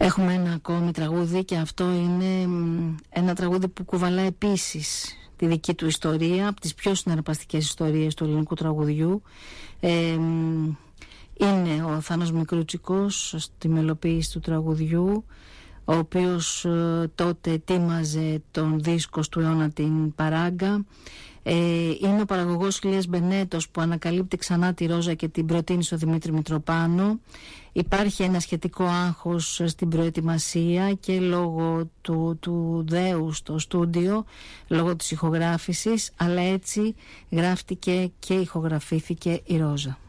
Έχουμε ένα ακόμη τραγούδι και αυτό είναι ένα τραγούδι που κουβαλά επίσης τη δική του ιστορία, από τις πιο συναρπαστικές ιστορίες του ελληνικού τραγουδιού. Είναι ο Θάνος Μικρούτσικος στη μελοποίηση του τραγουδιού, ο οποίος τότε ετοίμαζε τον δίσκο του αιώνα την Παράγκα. Είναι ο παραγωγός Ηλίας Μπενέτος που ανακαλύπτει ξανά τη Ρόζα και την προτείνει στο Δημήτρη Μητροπάνο. Υπάρχει ένα σχετικό άγχος στην προετοιμασία και λόγω του δέου στο στούντιο, λόγω της ηχογράφησης, αλλά έτσι γράφτηκε και ηχογραφήθηκε η Ρόζα.